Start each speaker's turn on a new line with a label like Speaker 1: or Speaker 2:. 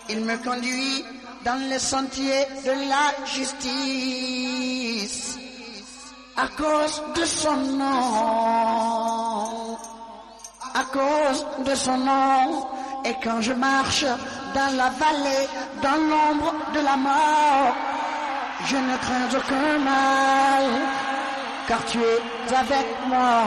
Speaker 1: Il me conduit dans les sentiers de la justice à cause de son nom, à cause de son nom. Et quand je marche dans la vallée, dans l'ombre de la mort, je ne crains aucun mal, car tu es avec moi.